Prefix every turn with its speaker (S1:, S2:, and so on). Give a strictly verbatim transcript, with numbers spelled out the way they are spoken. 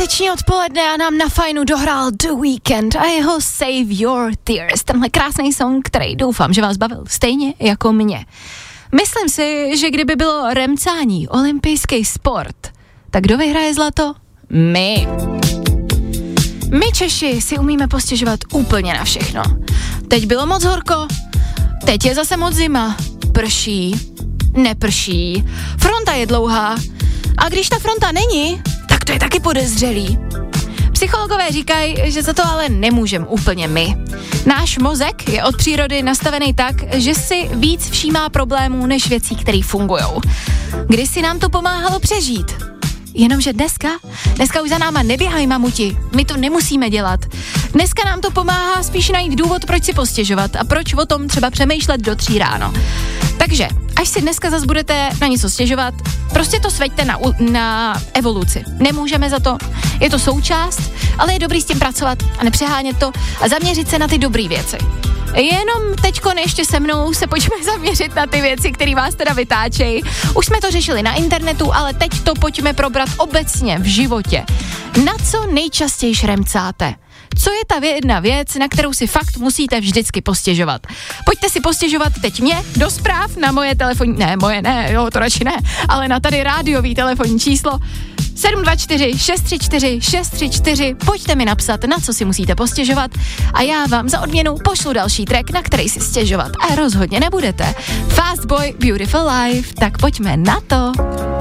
S1: Páteční odpoledne a nám na fajnu dohrál The Weeknd a jeho Save Your Tears. Tenhle krásný song, který doufám, že vás bavil stejně jako mě. Myslím si, že kdyby bylo remcání olympijský sport, tak kdo vyhraje zlato? My. My Češi si umíme postěžovat úplně na všechno. Teď bylo moc horko, teď je zase moc zima, prší, neprší, fronta je dlouhá a když ta fronta není, tak to je taky podezřelý. Psychologové říkají, že za to ale nemůžeme úplně my. Náš mozek je od přírody nastavený tak, že si víc všímá problémů než věcí, které fungujou. Kdysi nám to pomáhalo přežít. Jenomže dneska, dneska už za náma neběhají mamuti, my to nemusíme dělat. Dneska nám to pomáhá spíš najít důvod, proč si postěžovat a proč o tom třeba přemýšlet do tří ráno. Takže, až si dneska zas budete na něco stěžovat, prostě to sveďte na, na evoluci. Nemůžeme za to, je to součást, ale je dobrý s tím pracovat a nepřehánět to a zaměřit se na ty dobrý věci. Jenom teďko ještě se mnou se pojďme zaměřit na ty věci, které vás teda vytáčejí. Už jsme to řešili na internetu, ale teď to pojďme probrat obecně v životě. Na co nejčastěji šremcáte? Co je ta jedna věc, na kterou si fakt musíte vždycky postěžovat? Pojďte si postěžovat teď mě do zpráv na moje telefonní, ne, moje ne, jo, to radši ne, ale na tady rádiový telefonní číslo sedm dva čtyři šest tři čtyři šest tři čtyři. Pojďte mi napsat, na co si musíte postěžovat a já vám za odměnu pošlu další track, na který si stěžovat a rozhodně nebudete. Fast Boy, Beautiful Life, tak pojďme na to.